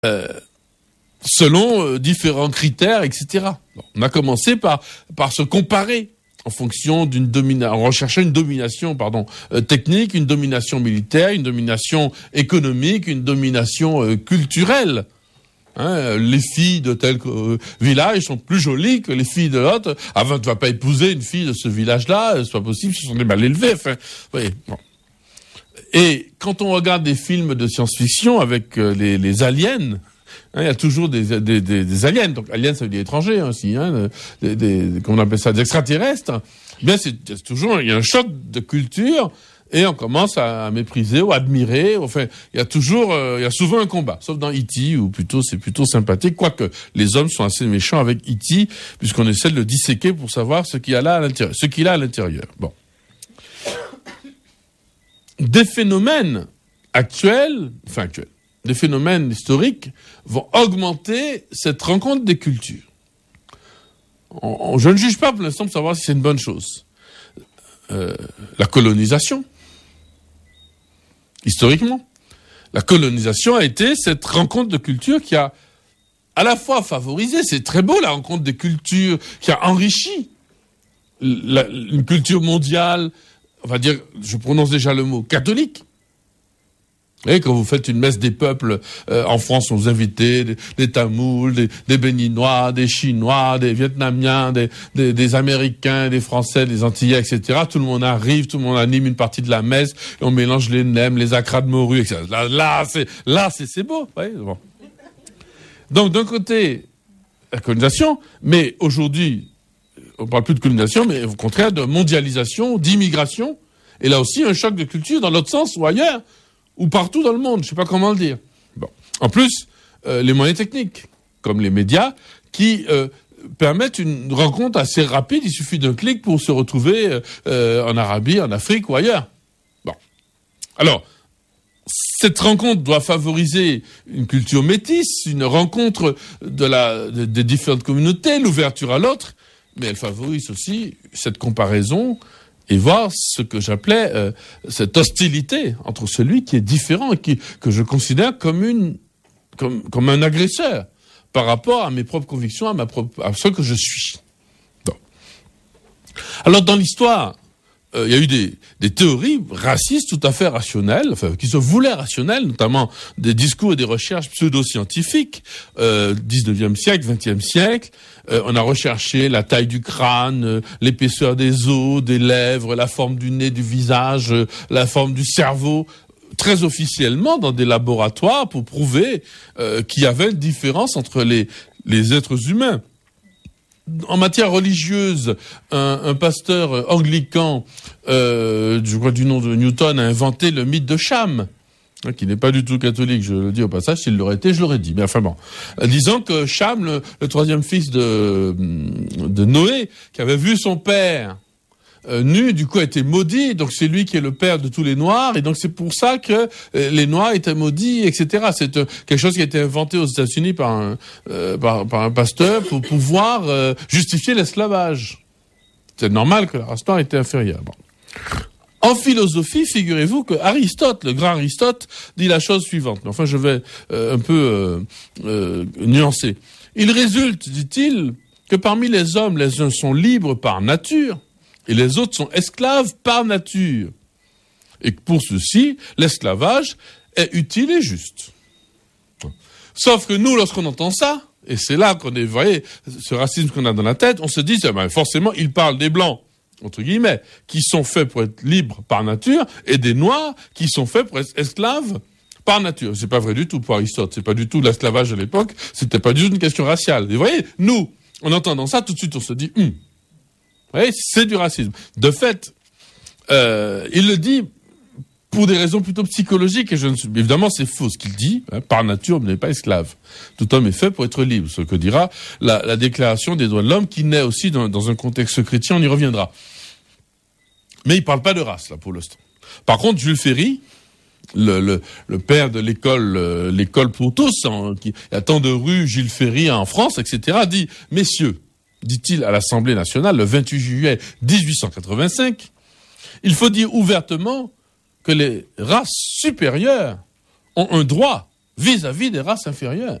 selon différents critères, etc. Bon, on a commencé par se comparer en fonction d'une domination, en recherchant une domination, technique, une domination militaire, une domination économique, une domination culturelle. Les filles de tel village sont plus jolies que les filles de l'autre. Ah ben, tu vas pas épouser une fille de ce village-là, c'est pas possible, ce sont des mal élevés. Enfin, oui, bon. Et quand on regarde des films de science-fiction avec les aliens, il y a toujours des aliens. Donc aliens, ça veut dire étrangers aussi. Comment on appelle ça, des extraterrestres. Bien, c'est toujours, il y a un choc de culture. Et on commence à mépriser ou à admirer. Enfin, il y a souvent un combat. Sauf dans E.T., où c'est plutôt sympathique. Quoique, les hommes sont assez méchants avec E.T., puisqu'on essaie de le disséquer pour savoir ce qu'il a à l'intérieur. Bon. Des phénomènes des phénomènes historiques vont augmenter cette rencontre des cultures. Je ne juge pas pour l'instant pour savoir si c'est une bonne chose. La colonisation. Historiquement, la colonisation a été cette rencontre de cultures qui a à la fois favorisé, c'est très beau la rencontre des cultures, qui a enrichi une culture mondiale, on va dire, je prononce déjà le mot, catholique. Et quand vous faites une messe des peuples, en France, on vous invite des Tamouls, des Béninois, des Chinois, des Vietnamiens, des Américains, des Français, des Antillais, etc. Tout le monde arrive, tout le monde anime une partie de la messe, et on mélange les nems, les acras de morue, etc. Là, c'est beau. Ouais, bon. Donc, d'un côté, la colonisation, mais aujourd'hui, on parle plus de colonisation, mais au contraire de mondialisation, d'immigration, et là aussi un choc de culture dans l'autre sens ou ailleurs, ou partout dans le monde, je sais pas comment le dire. Bon. En plus, les moyens techniques, comme les médias, qui permettent une rencontre assez rapide, il suffit d'un clic pour se retrouver en Arabie, en Afrique ou ailleurs. Bon. Alors, cette rencontre doit favoriser une culture métisse, une rencontre des différentes communautés, l'ouverture à l'autre, mais elle favorise aussi cette comparaison et voir ce que j'appelais cette hostilité entre celui qui est différent et que je considère comme un agresseur par rapport à mes propres convictions, à ce que je suis. Bon. Alors dans l'histoire, il y a eu des théories racistes tout à fait rationnelles, enfin, qui se voulaient rationnelles, notamment des discours et des recherches pseudo-scientifiques, 19e siècle, 20e siècle. On a recherché la taille du crâne, l'épaisseur des os, des lèvres, la forme du nez, du visage, la forme du cerveau, très officiellement dans des laboratoires pour prouver qu'il y avait une différence entre les êtres humains. En matière religieuse, un pasteur anglican, je crois du nom de Newton, a inventé le mythe de Cham, qui n'est pas du tout catholique, je le dis au passage, s'il l'aurait été, je l'aurais dit. Mais enfin bon, disons que Cham, le troisième fils de Noé, qui avait vu son père nu, du coup a été maudit, donc c'est lui qui est le père de tous les Noirs, et donc c'est pour ça que les Noirs étaient maudits, etc. C'est quelque chose qui a été inventé aux États-Unis par un pasteur pour pouvoir justifier l'esclavage. C'est normal que la race noire était inférieure. Bon. En philosophie, figurez-vous que Aristote, le grand Aristote, dit la chose suivante. Enfin, je vais un peu nuancer. Il résulte, dit-il, que parmi les hommes, les uns sont libres par nature, et les autres sont esclaves par nature. Et que pour ceci, l'esclavage est utile et juste. Sauf que nous, lorsqu'on entend ça, et c'est là qu'on est, vous voyez, ce racisme qu'on a dans la tête, on se dit, forcément, il parle des Blancs, entre guillemets, qui sont faits pour être libres par nature, et des Noirs qui sont faits pour être esclaves par nature. C'est pas vrai du tout pour Aristote, c'est pas du tout l'esclavage à l'époque, c'était pas du tout une question raciale. Et vous voyez, nous, en entendant ça, tout de suite, on se dit, vous voyez, c'est du racisme. De fait, il le dit pour des raisons plutôt psychologiques, et évidemment c'est faux ce qu'il dit, par nature vous n'êtes pas esclave. Tout homme est fait pour être libre, ce que dira la déclaration des droits de l'homme, qui naît aussi dans un contexte chrétien, on y reviendra. Mais il parle pas de race, là, pour l'instant. Par contre, Jules Ferry, le père de l'école pour tous, il y a tant de rues Jules Ferry en France, etc., dit, messieurs, dit-il à l'Assemblée nationale le 28 juillet 1885, il faut dire ouvertement que les races supérieures ont un droit vis-à-vis des races inférieures.